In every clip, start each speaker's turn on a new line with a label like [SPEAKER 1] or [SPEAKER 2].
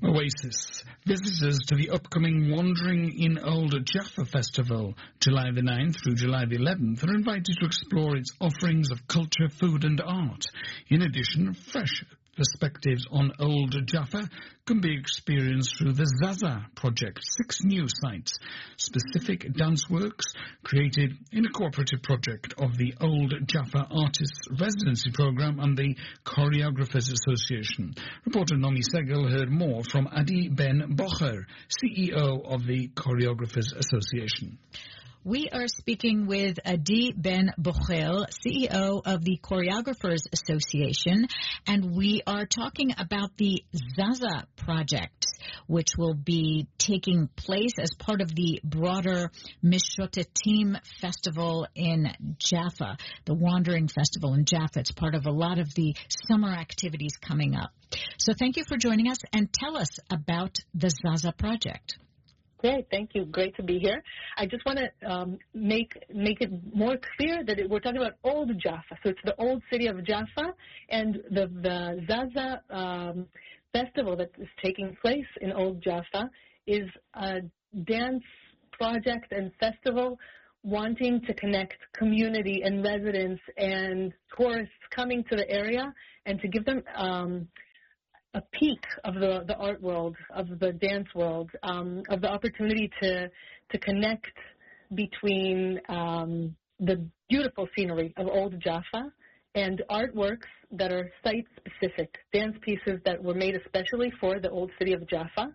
[SPEAKER 1] Oasis. Visitors to the upcoming Wandering in Old Jaffa Festival, July the 9th through July the 11th, are invited to explore its offerings of culture, food and art. In addition, fresh perspectives on Old Jaffa can be experienced through the Zaza project. 6 new sites, specific dance works created in a cooperative project of the Old Jaffa Artists Residency Program and the Choreographers Association. Reporter Nomi Segel heard more from Adi Ben Bocher, CEO of the Choreographers Association.
[SPEAKER 2] We are speaking with Adi Ben Bocher, CEO of the Choreographers Association, and we are talking about the Zaza project, which will be taking place as part of the broader Mishotetim Festival in Jaffa, the Wandering Festival in Jaffa. It's part of a lot of the summer activities coming up. So thank you for joining us, and tell us about the Zaza project.
[SPEAKER 3] Great, thank you. Great to be here. I just want to make it more clear that we're talking about Old Jaffa. So it's the old city of Jaffa, and the Zaza festival that is taking place in Old Jaffa is a dance project and festival wanting to connect community and residents and tourists coming to the area and to give them a peek of the art world, of the dance world, of the opportunity to connect between the beautiful scenery of Old Jaffa and artworks that are site-specific, dance pieces that were made especially for the old city of Jaffa.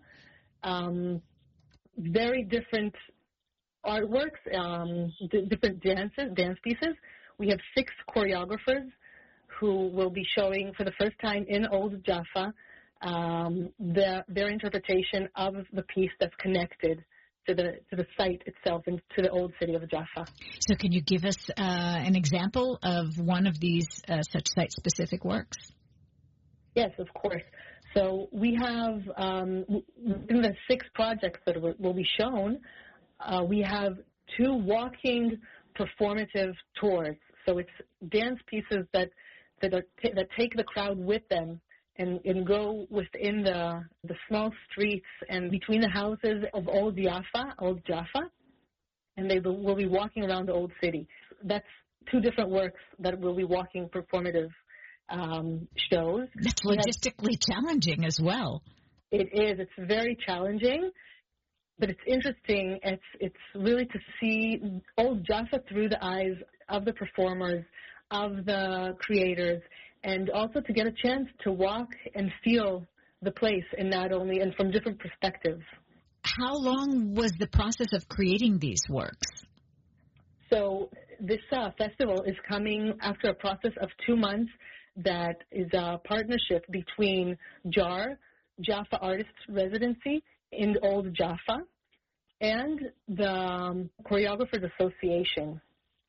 [SPEAKER 3] Very different artworks, different dance pieces. We have 6 choreographers who will be showing for the first time in Old Jaffa their interpretation of the piece that's connected to the site itself and to the old city of Jaffa.
[SPEAKER 2] So can you give us an example of one of these such site-specific works?
[SPEAKER 3] Yes, of course. So we have, in the 6 projects that will be shown, we have 2 walking performative tours. So it's dance pieces that take the crowd with them and go within the small streets and between the houses of Old Jaffa, and they will be walking around the old city. That's 2 different works that will be walking performative shows.
[SPEAKER 2] That's logistically challenging as well.
[SPEAKER 3] It is. It's very challenging, but it's interesting. It's really to see Old Jaffa through the eyes of the performers, of the creators, and also to get a chance to walk and feel the place and from different perspectives.
[SPEAKER 2] How long was the process of creating these works? So
[SPEAKER 3] this festival is coming after a process of 2 months that is a partnership between JAR, Jaffa Artists Residency in Old Jaffa, and the Choreographers Association.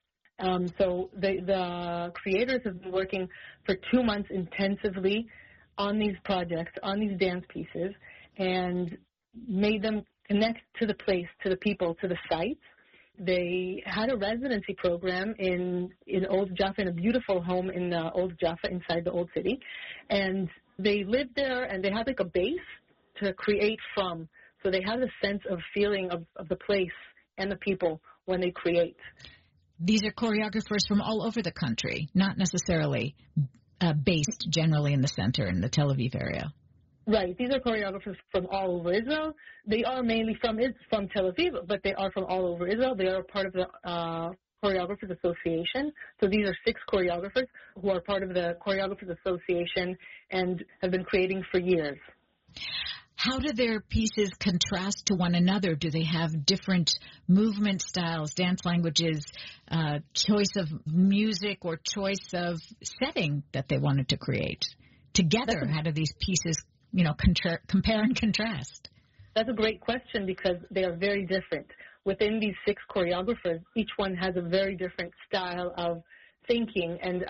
[SPEAKER 3] So the creators have been working for 2 months intensively on these projects, on these dance pieces, and made them connect to the place, to the people, to the sites. They had a residency program in Old Jaffa, in a beautiful home in Old Jaffa inside the old city. And they lived there, and they had like a base to create from. So they had a sense of feeling of the place and the people when they create.
[SPEAKER 2] These are choreographers from all over the country, not necessarily based generally in the center in the Tel Aviv area.
[SPEAKER 3] Right. These are choreographers from all over Israel. They are mainly from Tel Aviv, but they are from all over Israel. They are part of the Choreographers Association. So these are 6 choreographers who are part of the Choreographers Association and have been creating for years.
[SPEAKER 2] How do their pieces contrast to one another? Do they have different movement styles, dance languages, choice of music, or choice of setting that they wanted to create? Together, how do these pieces, compare and contrast?
[SPEAKER 3] That's a great question because they are very different. Within these 6 choreographers, each one has a very different style of thinking and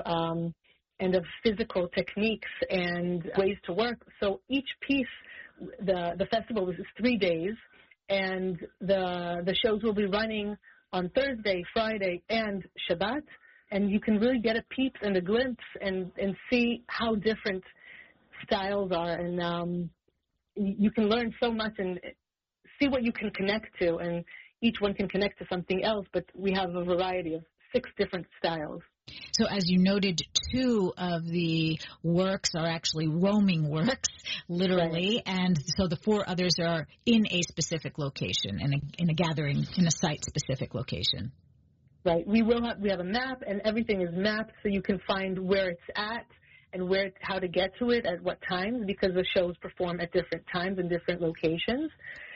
[SPEAKER 3] of physical techniques and ways to work. So each piece, the festival is 3 days, and the shows will be running on Thursday, Friday, and Shabbat, and you can really get a peep and a glimpse and see how different styles are. And you can learn so much and see what you can connect to, and each one can connect to something else, but we have a variety of 6 different styles.
[SPEAKER 2] So as you noted, 2 of the works are actually roaming works, literally,
[SPEAKER 3] right.
[SPEAKER 2] And so the 4 others are in a specific location, in a gathering, in a site-specific location.
[SPEAKER 3] Right. We have a map, and everything is mapped, so you can find where it's at and how to get to it at what times, because the shows perform at different times in different locations.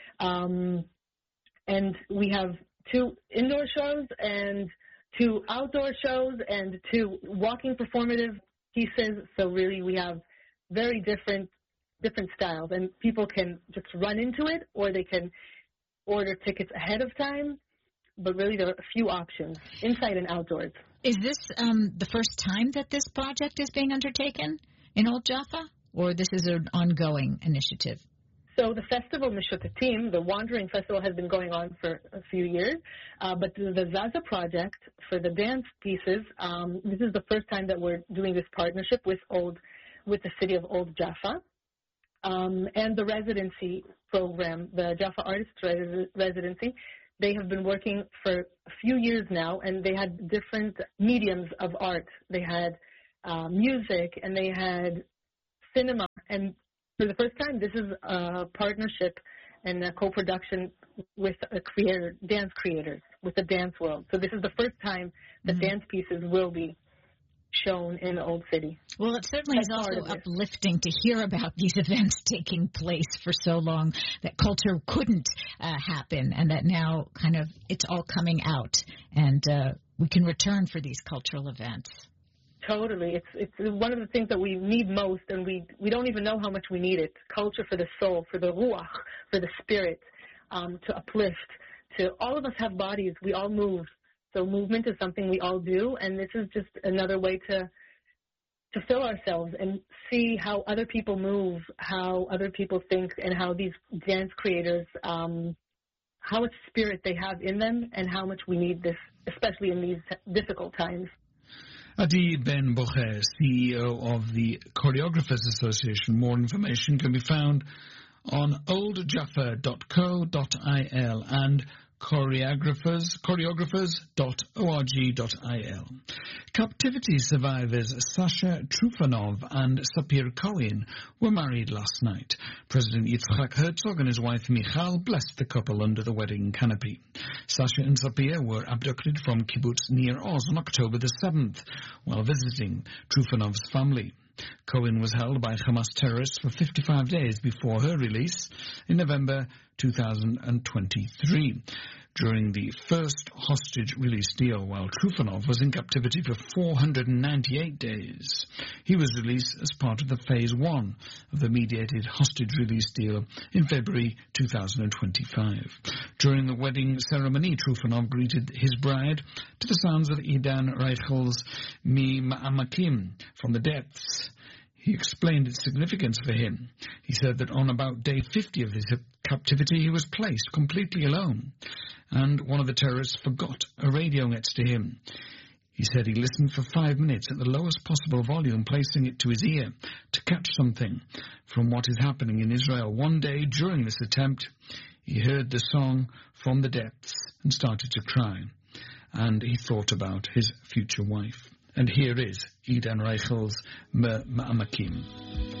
[SPEAKER 3] And we have 2 indoor shows and 2 outdoor shows and 2 walking performative pieces. So really we have very different styles, and people can just run into it, or they can order tickets ahead of time. But really there are a few options, inside and outdoors.
[SPEAKER 2] Is this the first time that this project is being undertaken in Old Jaffa, or this is an ongoing initiative?
[SPEAKER 3] So the festival, Mishotatim, the Wandering Festival, has been going on for a few years. But the Zaza project for the dance pieces, this is the first time that we're doing this partnership with the city of Old Jaffa. And the residency program, the Jaffa Artists Residency, they have been working for a few years now, and they had different mediums of art. They had music, and they had cinema, and for the first time, this is a partnership and a co-production with dance creators, with the dance world. So this is the first time that dance pieces will be shown in the Old City.
[SPEAKER 2] Well, it certainly is also uplifting to hear about these events taking place for so long, that culture couldn't happen, and that now kind of it's all coming out, and we can return for these cultural events.
[SPEAKER 3] Totally. It's one of the things that we need most, and we don't even know how much we need it. Culture for the soul, for the ruach, for the spirit, to uplift. All of us have bodies. We all move. So movement is something we all do, and this is just another way to fill ourselves and see how other people move, how other people think, and how these dance creators, how much spirit they have in them, and how much we need this, especially in these difficult times.
[SPEAKER 1] Adi Ben Bocher, CEO of the Choreographers Association. More information can be found on oldjaffa.co.il and choreographers.org.il. Captivity survivors Sasha Trufanov and Sapir Cohen were married last night. President Yitzhak Herzog and his wife Michal blessed the couple under the wedding canopy. Sasha and Sapir were abducted from kibbutz Nir Oz on October the 7th while visiting Trufanov's family. Cohen was held by Hamas terrorists for 55 days before her release in November 2023. During the first hostage release deal, while Trufanov was in captivity for 498 days. He was released as part of the Phase 1 of the mediated hostage release deal in February 2025. During the wedding ceremony, Trufanov greeted his bride to the sounds of Idan Reichel's Mi Ma'amakim, from the depths. He explained its significance for him. He said that on about day 50 of his captivity, he was placed completely alone, and one of the terrorists forgot a radio next to him. He said he listened for 5 minutes at the lowest possible volume, placing it to his ear to catch something from what is happening in Israel. One day during this attempt, he heard the song From the Depths and started to cry, and he thought about his future wife. And here is Idan Reichel's Ma'amakim.